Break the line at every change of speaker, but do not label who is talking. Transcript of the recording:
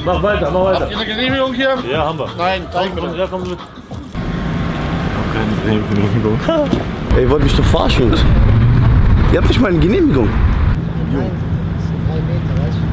Mach weiter, mach weiter.
Habt ihr eine Genehmigung hier?
Ja, haben wir.
Nein, zeig bitte.
Ja, komm mit.
Keine Genehmigung. Ey, ihr wollt mich doch verarschen. Ihr habt nicht mal eine Genehmigung.
Nein, das sind 3 Meter, weißt du?